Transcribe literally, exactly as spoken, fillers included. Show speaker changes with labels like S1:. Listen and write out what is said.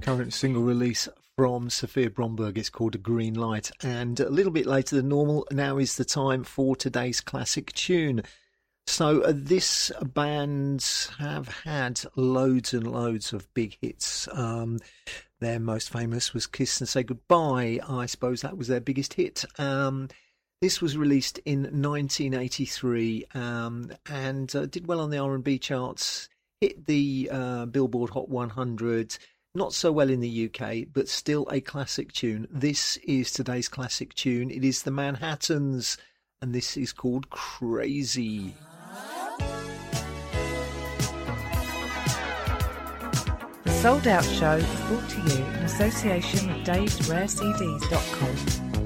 S1: current single release from Sophia Bromberg. It's called A Green Light. And a little bit later than normal, now is the time for today's classic tune. So uh, this band have had loads and loads of big hits. Um, their most famous was Kiss and Say Goodbye. I suppose that was their biggest hit. Um, this was released in nineteen eighty-three um, and uh, did well on the R and B charts, hit the uh, Billboard Hot one hundred, not so well in the U K, but still a classic tune. This is today's classic tune. It is the Manhattans, and this is called Crazy.
S2: The Sold Out Show is brought to you in association with Dave's Rare C Ds dot com.